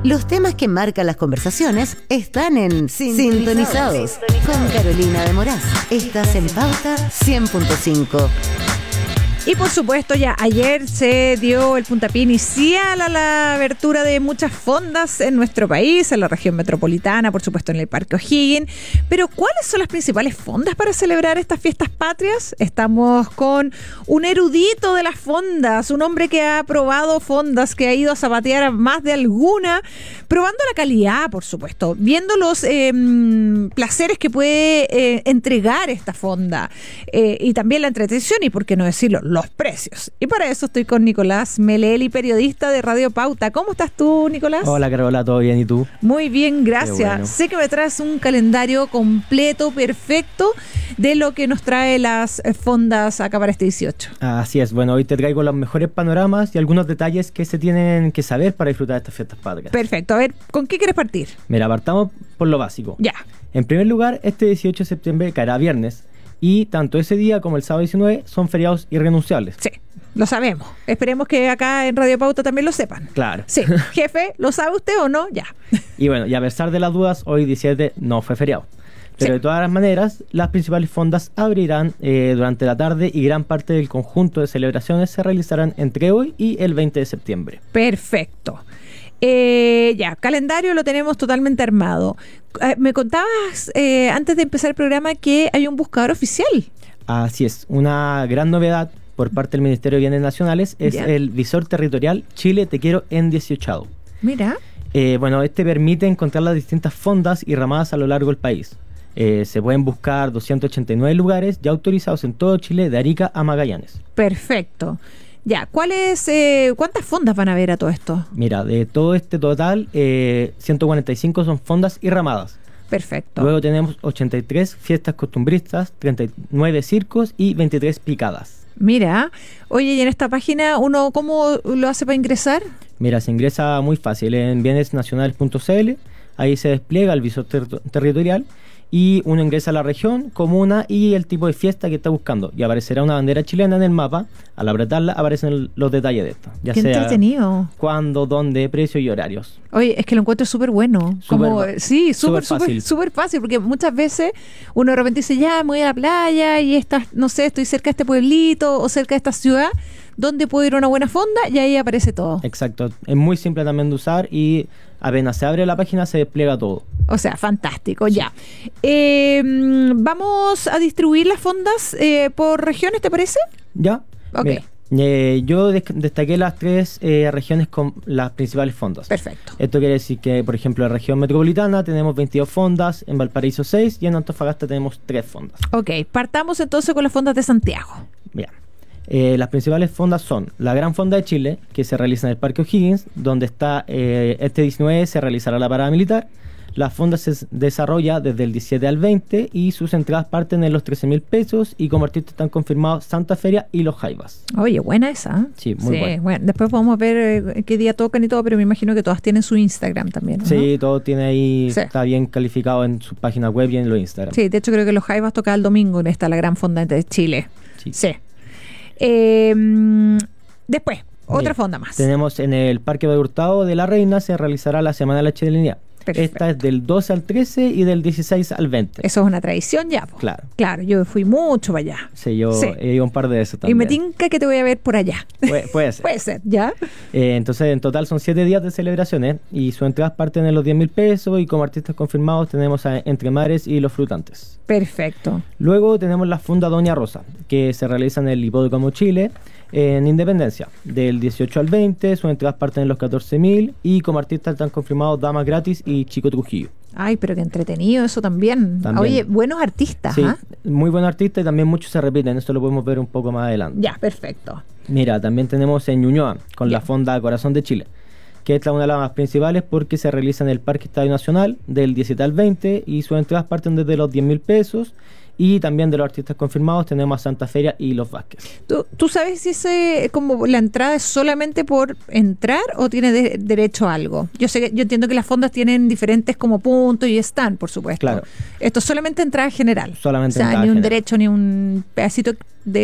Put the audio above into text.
Los temas que marcan las conversaciones están en Sintonizados con Carolina de Moraz. Estás en Pauta 100.5. Y por supuesto ya ayer se dio el puntapié inicial a la abertura de muchas fondas en nuestro país, en la región metropolitana, por supuesto en el Parque O'Higgins. Pero ¿cuáles son las principales fondas para celebrar estas fiestas patrias? Estamos con un erudito de las fondas, un hombre que ha probado fondas, que ha ido a zapatear a más de alguna, probando la calidad, por supuesto, viendo los placeres que puede entregar esta fonda y también la entretención y, por qué no decirlo, los precios. Y para eso estoy con Nicolás Melelli, periodista de Radio Pauta. ¿Cómo estás tú, Nicolás? Hola, Carola, ¿todo bien? ¿Y tú? Muy bien, gracias. Bueno. Sé que me traes un calendario completo, perfecto, de lo que nos trae las fondas acá para este 18. Así es. Bueno, hoy te traigo los mejores panoramas y algunos detalles que se tienen que saber para disfrutar de estas fiestas patrias. Perfecto. A ver, ¿con qué quieres partir? Mira, partamos por lo básico. Ya. En primer lugar, este 18 de septiembre caerá viernes. Y tanto ese día como el sábado 19 son feriados irrenunciables. Sí, lo sabemos. Esperemos que acá en Radio Pauta también lo sepan. Claro. Sí, jefe, ¿lo sabe usted o no? Ya. Y bueno, y a pesar de las dudas, hoy 17 no fue feriado. Pero de todas las maneras, las principales fondas abrirán durante la tarde y gran parte del conjunto de celebraciones se realizarán entre hoy y el 20 de septiembre. Perfecto. Ya, calendario lo tenemos totalmente armado. Me contabas antes de empezar el programa que hay un buscador oficial. Así es, una gran novedad por parte del Ministerio de Bienes Nacionales es el visor territorial Chile Te Quiero en 18. Mira. Bueno, este permite encontrar las distintas fondas y ramadas a lo largo del país. Se pueden buscar 289 lugares ya autorizados en todo Chile, de Arica a Magallanes. Perfecto. Ya, ¿cuántas fondas van a haber a todo esto? Mira, de todo este total, 145 son fondas y ramadas. Perfecto. Luego tenemos 83 fiestas costumbristas, 39 circos y 23 picadas. Mira, oye, y en esta página, ¿uno cómo lo hace para ingresar? Mira, se ingresa muy fácil en bienesnacionales.cl, ahí se despliega el visor territorial y uno ingresa a la región, comuna y el tipo de fiesta que está buscando y aparecerá una bandera chilena en el mapa. Al apretarla aparecen los detalles de esto, ya ¡qué sea entretenido! Cuándo, dónde, precio y horarios. Oye, es que lo encuentro súper bueno. Sí, súper fácil, porque muchas veces uno de repente dice, ya, me voy a la playa y no sé, estoy cerca de este pueblito o cerca de esta ciudad, ¿dónde puedo ir a una buena fonda? Y ahí aparece todo. Exacto, es muy simple también de usar y apenas se abre la página se despliega todo. O sea, fantástico, sí. Ya. Vamos a distribuir las fondas por regiones, ¿te parece? Ya. Ok. Mira, yo destaqué las tres regiones con las principales fondas. Perfecto. Esto quiere decir que, por ejemplo, en la región metropolitana tenemos 22 fondas, en Valparaíso 6 y en Antofagasta tenemos 3 fondas. Ok, partamos entonces con las fondas de Santiago. Bien. Las principales fondas son la Gran Fonda de Chile, que se realiza en el Parque O'Higgins, donde está este 19 se realizará la parada militar. La fonda se desarrolla desde el 17 al 20 y sus entradas parten en los 13.000 pesos y como artistas están confirmados Santa Feria y Los Jaivas. Oye, buena esa. Sí, muy buena. Bueno, después podemos ver qué día tocan y todo, pero me imagino que todas tienen su Instagram también, ¿no? Sí, todo tiene ahí, sí. Está bien calificado en su página web y en los Instagram. Sí, de hecho creo que Los Jaivas toca el domingo en la Gran Fonda de Chile. Sí. Después, otra fonda más. Tenemos en el Parque de Hurtado de la Reina, se realizará la Semana de la Chilenidad. Perfecto. Esta es del 12 al 13 y del 16 al 20. Eso es una tradición ya, po. Claro, yo fui mucho para allá. Sí, yo he ido un par de veces también. Y me tinca que te voy a ver por allá. Puede ser. Puede ser, ¿ya? Entonces, en total son 7 días de celebraciones y sus entradas parten en los 10.000 pesos y como artistas confirmados tenemos a Entre Mares y Los Frutantes. Perfecto. Luego tenemos la Fonda Doña Rosa, que se realiza en el Hipódromo Chile, en Independencia, del 18 al 20, sus entradas parten en los 14.000 y como artistas están confirmados Damas Gratis y Chico Trujillo. Ay, pero qué entretenido eso también. Oye, buenos artistas. Sí, muy buenos artistas y también muchos se repiten, esto lo podemos ver un poco más adelante. Ya, perfecto. Mira, también tenemos en Ñuñoa, con la Fonda Corazón de Chile, que es una de las más principales porque se realiza en el Parque Estadio Nacional del 17 al 20 y sus entradas parten desde los 10.000 pesos. Y también de los artistas confirmados tenemos a Santa Feria y Los Vázquez. ¿Tú sabes si como la entrada es solamente por entrar o tiene derecho a algo? Yo entiendo que las fondas tienen diferentes como puntos y están, por supuesto. Claro. Esto es solamente entrada general. Solamente entrada general. Ni un derecho ni un pedacito